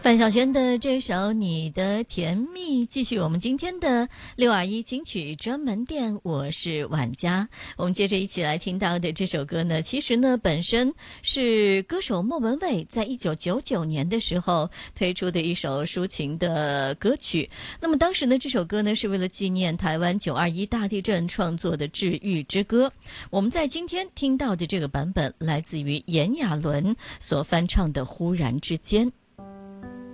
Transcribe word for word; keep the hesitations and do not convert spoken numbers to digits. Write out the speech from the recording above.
范晓萱的这首《你的甜蜜》，继续我们今天的六二一金曲专门店，我是婉佳。我们接着一起来听到的这首歌呢，其实呢本身是歌手莫文蔚在一九九九年的时候推出的一首抒情的歌曲。那么当时呢，这首歌呢是为了纪念台湾九二一大地震创作的治愈之歌。我们在今天听到的这个版本来自于炎亚纶所翻唱的《忽然之间》。